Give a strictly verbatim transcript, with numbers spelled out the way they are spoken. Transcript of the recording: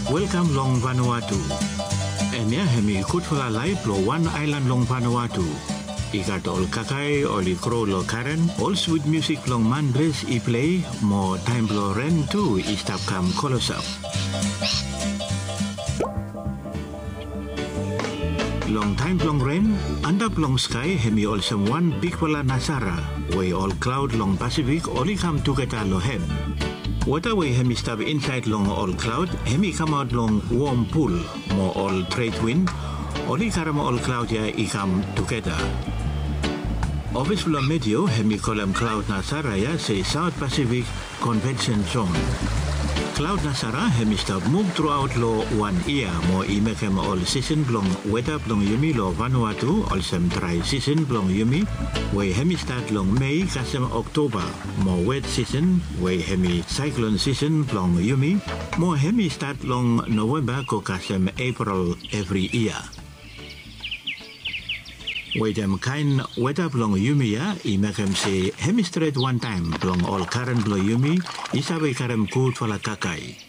Welcome long Vanuatu. Enya hemi kutfula live lo one island long Vanuatu. Ikat ol kakai oli kro lo Karen, all sweet music long mandres I play, mo time lo ren tu istap kam kolosap. Long time long rain, andap long sky hemi all some one big wala nasara, way all cloud long Pacific oli come together lo hem. Water way hemi stop inside long all cloud, hemi come out long warm pool, mo all trade wind, oli karama all cloud ya I come together. Office full medio hemi kolam cloud nasara ya say South Pacific Convention Zone. Cloud nasara hemi stop move throughout lo one year, mo I make him all season blong weather blong yumi lo Vanuatu, all some dry season blong yumi, way hemi start long May kasem October, mo wet season, way hemi cyclone season blong yumi, mo hemi start long November ko kasem April every year. Way them kind weather blong yumi ya, I make him say hemi straight one time blong all current blong yumi, isabe karem cool for la kakai.